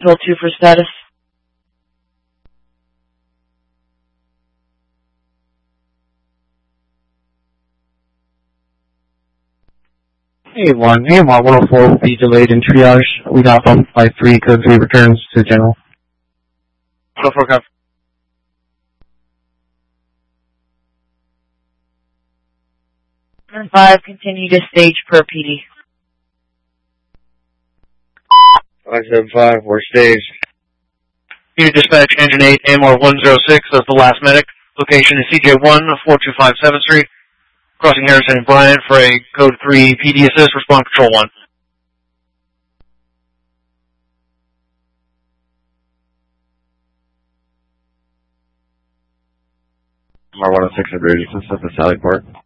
Control 2 for status. A1, AMR 104 will be delayed in triage. We got bumped by 3, code 3 returns to general. 104 copy. Turn 5, continue to stage per PD. 575, we're staged. Unit dispatch, engine 8, AMR 106, that's the last medic. Location is CJ1, 425 7th Street. Crossing Harrison and Bryant for a code 3 PD assist, respond control 1. AMR 106 at Bridge, assist at the Sally Port.